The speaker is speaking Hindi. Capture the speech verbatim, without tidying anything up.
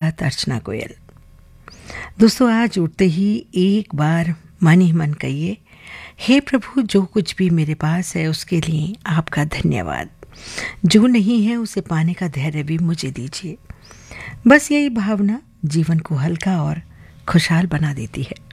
साथ अर्चना गोयल। दोस्तों, आज उठते ही एक बार मन ही मन कहिए, हे प्रभु, जो कुछ भी मेरे पास है उसके लिए आपका धन्यवाद। जो नहीं है उसे पाने का धैर्य भी मुझे दीजिए। बस यही भावना जीवन को हल्का और खुशहाल बना देती है।